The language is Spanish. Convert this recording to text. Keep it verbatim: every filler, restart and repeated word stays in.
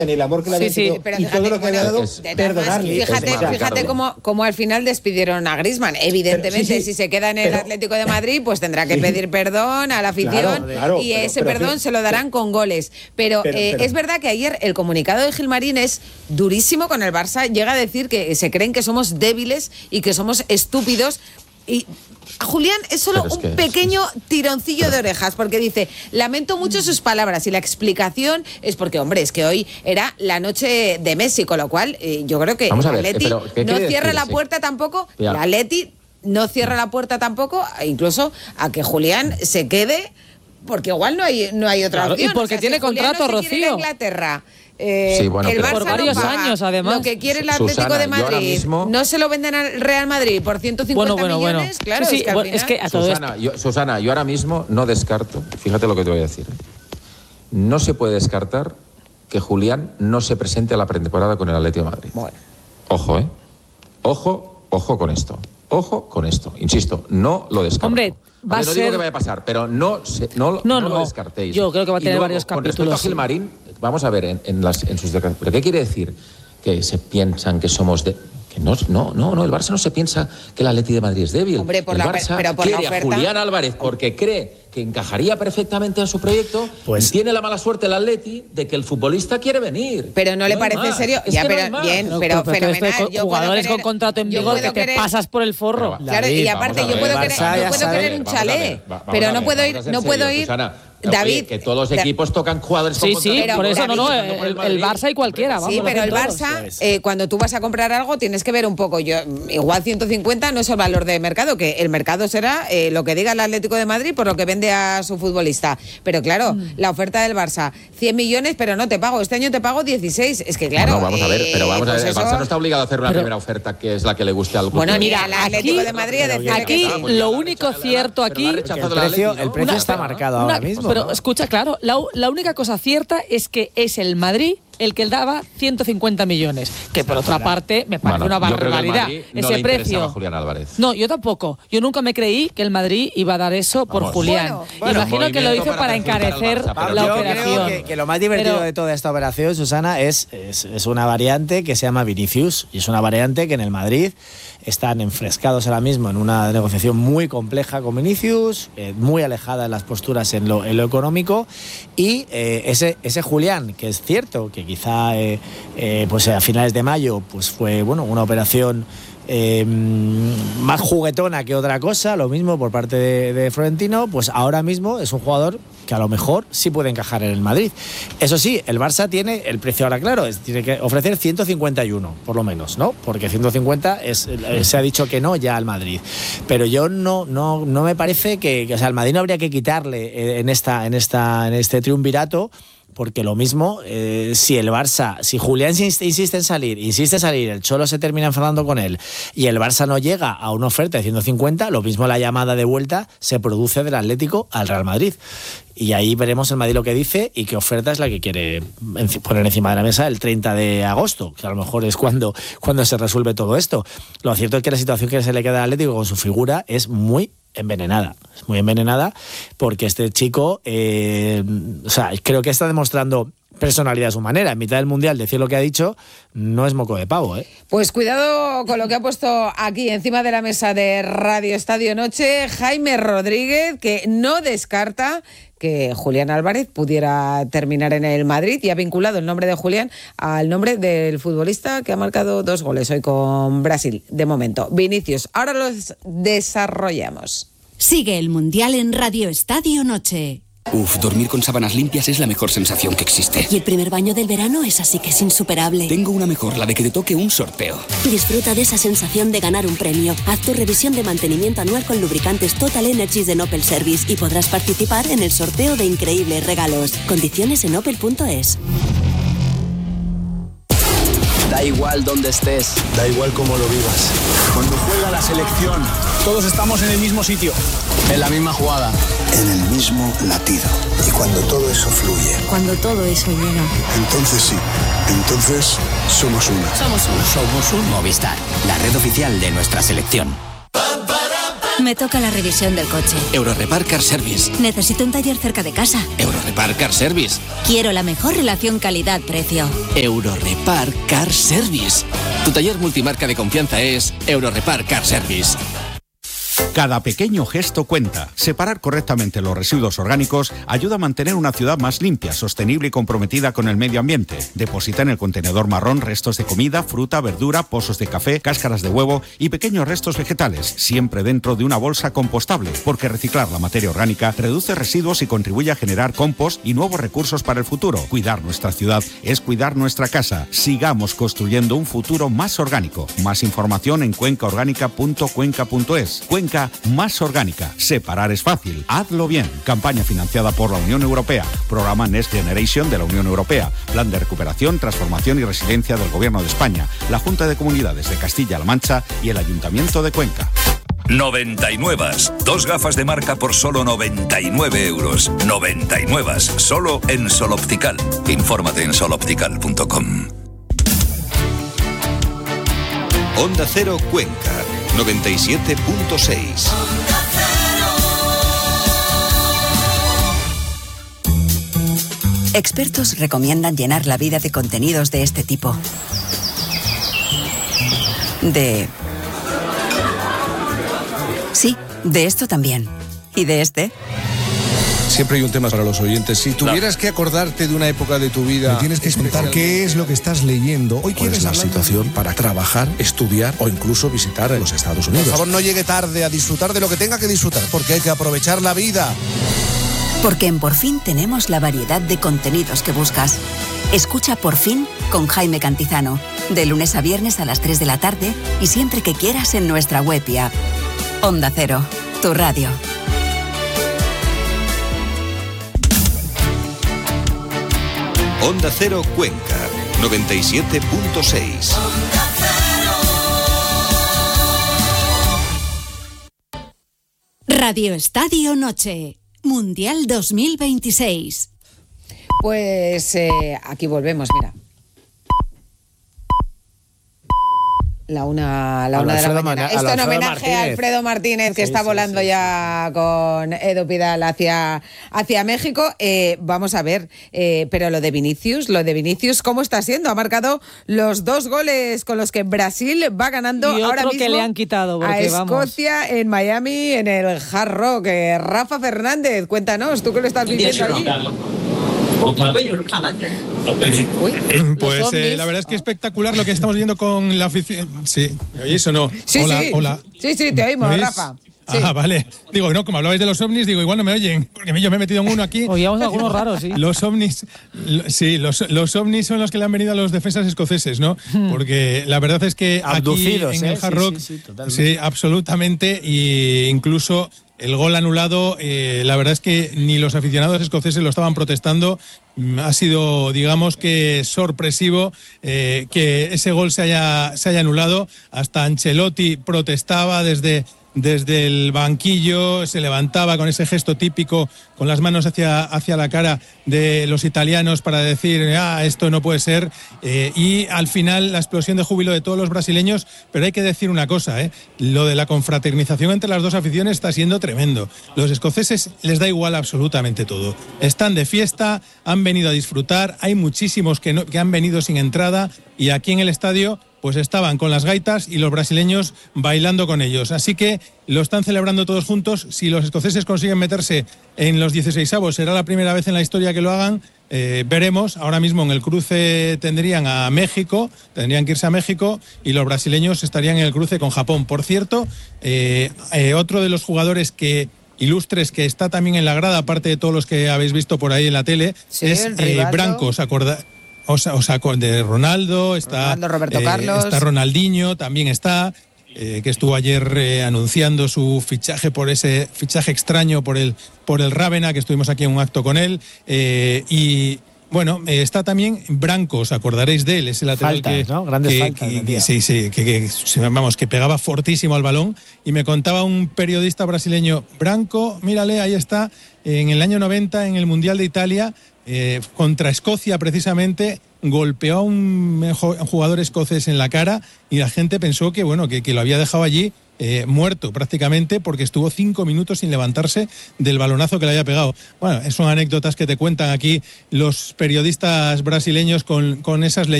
ni el amor que le había sí, sí, tenido y todo lo que había dado, perdonarle. Fíjate, fíjate cómo, cómo al final despidieron a Griezmann. Evidentemente, pero, sí, sí, si se queda en el pero, Atlético de Madrid, pues tendrá que sí. pedir perdón a la afición, claro, claro, y pero, ese pero, perdón pero, se lo darán pero, con goles. Pero, pero, eh, pero es verdad que ayer el comunicado de Gilmarín es durísimo con el Barça. Llega a decir que se creen que somos débiles y que somos estúpidos. Y a Julián es solo es un pequeño es... tironcillo de orejas, porque dice, lamento mucho sus palabras, y la explicación es porque, hombre, es que hoy era la noche de Messi, con lo cual eh, yo creo que el Atleti no cierra decir, la puerta sí. tampoco, el Atleti no cierra la puerta tampoco, incluso a que Julián se quede, porque igual no hay, no hay otra claro, opción. Y porque o sea, tiene si contrato, no Rocío. Inglaterra, Eh, sí, bueno, el Barça por varios no paga, años, además. Lo que quiere el Atlético Susana, de Madrid, mismo... no se lo venden al Real Madrid por ciento cincuenta bueno, bueno, millones. Bueno. Claro, sí, sí, es que, al final... es que a todo Susana, esto... yo, Susana, yo ahora mismo no descarto, fíjate lo que te voy a decir. No se puede descartar que Julián no se presente a la pretemporada con el Atlético de Madrid. Bueno. Ojo, ¿eh? Ojo, ojo con esto. Ojo con esto. Insisto, no lo descarto. Hombre, va Hombre, a no ser... digo que vaya a pasar, pero no, se, no, no, no, no no lo descartéis. Yo creo que va a tener luego, varios capítulos. Con respecto a Gilmarín, vamos a ver en, en, las, en sus declaraciones. ¿Pero qué quiere decir? Que se piensan que somos de... Que no, no, no, no, el Barça no se piensa que el Atleti de Madrid es débil. Hombre, por el la, Barça pero por quiere la oferta... a Julián Álvarez porque cree que encajaría perfectamente en su proyecto, pues y tiene la mala suerte el Atleti de que el futbolista quiere venir. Pero no, no le parece más. serio. Es ya, pero no bien, pero, pero, pero fenomenal. Con, yo jugadores querer, con contrato en vigor que te querer, pasas por el forro. Claro, David, y aparte yo puedo querer, yo puedo querer un chalet, pero no puedo ir, no puedo ir. David, oye, que todos los equipos tocan jugadores sí, con sí, pero, por eso David, no, no, el, el Barça y cualquiera. Vamos, sí, pero el Barça, eh, cuando tú vas a comprar algo, tienes que ver un poco. Yo, igual ciento cincuenta no es el valor de mercado, que el mercado será eh, lo que diga el Atlético de Madrid por lo que vende a su futbolista. Pero claro, mm. la oferta del Barça, cien millones, pero no te pago. Este año te pago dieciséis. Es que claro. No, vamos a ver, pero vamos eh, a ver. Pues el Barça eso... no está obligado a hacer una pero... primera oferta que es la que le guste al club. Bueno, mira, el Atlético aquí, de Madrid decía aquí que lo único cierto aquí. El precio, el precio está marcado ahora mismo. Pero ¿no? escucha, claro, la, la única cosa cierta es que es el Madrid el que daba ciento cincuenta millones, que por otra parte me parece bueno, una barbaridad. No ese le precio. A Julián Álvarez. No, yo tampoco. Yo nunca me creí que el Madrid iba a dar eso por Vamos. Julián. Bueno, bueno, Imagino que lo hizo para, para encarecer Barça, la yo operación. Creo que, que lo más divertido pero, de toda esta operación, Susana, es, es, es una variante que se llama Vinicius, y es una variante que en el Madrid están enfrescados ahora mismo en una negociación muy compleja con Vinicius, eh, muy alejada en las posturas en lo, en lo económico, y eh, ese, ese Julián, que es cierto que quizá eh, eh, pues a finales de mayo pues fue bueno una operación Eh, más juguetona que otra cosa, lo mismo por parte de, de Florentino, pues ahora mismo es un jugador que a lo mejor sí puede encajar en el Madrid. Eso sí, el Barça tiene el precio ahora claro, es, tiene que ofrecer ciento cincuenta y uno, por lo menos, ¿no? Porque ciento cincuenta es, se ha dicho que no ya al Madrid. Pero yo no, no, no me parece que, que o sea, al Madrid no habría que quitarle en esta, en esta, en este triunvirato. Porque lo mismo, eh, si el Barça, si Julián insiste en salir, insiste en salir, el Cholo se termina enfadando con él y el Barça no llega a una oferta de ciento cincuenta, lo mismo la llamada de vuelta se produce del Atlético al Real Madrid. Y ahí veremos el Madrid lo que dice y qué oferta es la que quiere poner encima de la mesa el treinta de agosto, que a lo mejor es cuando, cuando se resuelve todo esto. Lo cierto es que la situación que se le queda al Atlético con su figura es muy envenenada, es muy envenenada porque este chico, eh, o sea, creo que está demostrando personalidad a su manera. En mitad del Mundial decir lo que ha dicho no es moco de pavo, ¿eh? Pues cuidado con lo que ha puesto aquí encima de la mesa de Radio Estadio Noche Jaime Rodríguez, que no descarta que Julián Álvarez pudiera terminar en el Madrid, y ha vinculado el nombre de Julián al nombre del futbolista que ha marcado dos goles hoy con Brasil, de momento, Vinicius. Ahora los desarrollamos. Sigue el Mundial en Radio Estadio Noche. Uf, dormir con sábanas limpias es la mejor sensación que existe. Y el primer baño del verano es así que es insuperable. Tengo una mejor, la de que te toque un sorteo. Disfruta de esa sensación de ganar un premio. Haz tu revisión de mantenimiento anual con lubricantes Total Energies de Opel Service y podrás participar en el sorteo de increíbles regalos. Condiciones en opel punto es. Da igual dónde estés, da igual cómo lo vivas. Cuando juega la selección, todos estamos en el mismo sitio, en la misma jugada, en el mismo latido. Y cuando todo eso fluye, cuando todo eso llega, entonces sí, entonces somos uno. Somos uno. Somos un Movistar, la red oficial de nuestra selección. Me toca la revisión del coche. Eurorepar Car Service. Necesito un taller cerca de casa. Eurorepar Car Service. Quiero la mejor relación calidad-precio. Eurorepar Car Service. Tu taller multimarca de confianza es Eurorepar Car Service. Cada pequeño gesto cuenta. Separar correctamente los residuos orgánicos ayuda a mantener una ciudad más limpia, sostenible y comprometida con el medio ambiente. Deposita en el contenedor marrón restos de comida, fruta, verdura, pozos de café, cáscaras de huevo y pequeños restos vegetales, siempre dentro de una bolsa compostable, porque reciclar la materia orgánica reduce residuos y contribuye a generar compost y nuevos recursos para el futuro. Cuidar nuestra ciudad es cuidar nuestra casa. Sigamos construyendo un futuro más orgánico. Más información en cuenca orgánica punto cuenca punto es. Cuenca más orgánica. Separar es fácil. Hazlo bien. Campaña financiada por la Unión Europea. Programa Next Generation de la Unión Europea. Plan de recuperación, transformación y resiliencia del Gobierno de España, la Junta de Comunidades de Castilla-La Mancha y el Ayuntamiento de Cuenca. noventa y nueve. Dos gafas de marca por solo noventa y nueve euros. noventa y nueve. Solo en Sol Optical. Infórmate en sol optical punto com. Onda Cero Cuenca noventa y siete punto seis. Expertos recomiendan llenar la vida de contenidos de este tipo. De... Sí, de esto también. ¿Y de este? Siempre hay un tema para los oyentes. Si tuvieras no. que acordarte de una época de tu vida... Me tienes que contar qué es lo que estás leyendo. Hoy quieres la situación de... para trabajar, estudiar o incluso visitar los Estados Unidos. Por favor, no llegue tarde a disfrutar de lo que tenga que disfrutar, porque hay que aprovechar la vida. Porque en Por Fin tenemos la variedad de contenidos que buscas. Escucha Por Fin con Jaime Cantizano, de lunes a viernes a las tres de la tarde y siempre que quieras en nuestra web y app. Onda Cero, tu radio. Onda Cero Cuenca noventa y siete punto seis. Radio Estadio Noche, Mundial dos mil veintiséis. Pues eh, aquí volvemos, mira. La una, la una de la mañana. Esto en homenaje a Alfredo Martínez, que sí, está sí, volando sí, ya sí. con Edu Pidal hacia, hacia México. Eh, vamos a ver, eh, pero lo de Vinicius, lo de Vinicius, ¿cómo está siendo? Ha marcado los dos goles con los que Brasil va ganando y ahora otro mismo que le han quitado, porque, a Escocia vamos. En Miami, en el Hard Rock. Eh, Rafa Fernández, cuéntanos, tú que lo estás viviendo allí. Uy, pues eh, la verdad es que espectacular lo que estamos viendo con la afición. Sí, ¿me oís o no? Sí, hola, sí. hola. Sí, sí, te oímos, Rafa. Sí. Ah, vale. Digo, no, como hablabais de los ovnis, digo, igual no me oyen, porque yo me he metido en uno aquí. Oíamos algunos raros, sí. Los ovnis, lo, sí, los, los ovnis son los que le han venido a los defensas escoceses, ¿no? Porque la verdad es que abducidos, aquí en ¿eh? el Hard Rock, sí, sí, sí, sí, absolutamente, y incluso el gol anulado, eh, la verdad es que ni los aficionados escoceses lo estaban protestando. Ha sido, digamos que sorpresivo eh, que ese gol se haya, se haya anulado. Hasta Ancelotti protestaba desde, desde el banquillo, se levantaba con ese gesto típico, con las manos hacia, hacia la cara de los italianos para decir, ah, esto no puede ser. Eh, y al final la explosión de júbilo de todos los brasileños. Pero hay que decir una cosa, eh, lo de la confraternización entre las dos aficiones está siendo tremendo. Los escoceses les da igual absolutamente todo. Están de fiesta, han venido a disfrutar, hay muchísimos que, no, que han venido sin entrada y aquí en el estadio pues estaban con las gaitas y los brasileños bailando con ellos. Así que lo están celebrando todos juntos. Si los escoceses consiguen meterse en los dieciseisavos, será la primera vez en la historia que lo hagan. Eh, veremos. Ahora mismo en el cruce tendrían a México, tendrían que irse a México y los brasileños estarían en el cruce con Japón. Por cierto, eh, eh, otro de los jugadores que ilustres que está también en la grada, aparte de todos los que habéis visto por ahí en la tele, sí, es eh, Branco, ¿os acordáis? O sea, o sea, de Ronaldo, está Ronaldo, Roberto eh, Carlos, está Ronaldinho, también está, eh, que estuvo ayer eh, anunciando su fichaje por ese fichaje extraño por el por el Rávena, que estuvimos aquí en un acto con él, eh, y bueno, eh, está también Branco, os acordaréis de él, ese lateral faltas, que, ¿no? Grandes que, faltas, que, que sí, sí, que, que vamos, que pegaba fortísimo al balón, y me contaba un periodista brasileño, Branco, mírale, ahí está, en el año noventa en el Mundial de Italia, eh, contra Escocia precisamente, golpeó a un jugador escocés en la cara y la gente pensó que bueno que, que lo había dejado allí eh, muerto prácticamente porque estuvo cinco minutos sin levantarse del balonazo que le había pegado. Bueno, son anécdotas que te cuentan aquí los periodistas brasileños con, con esas leyendas.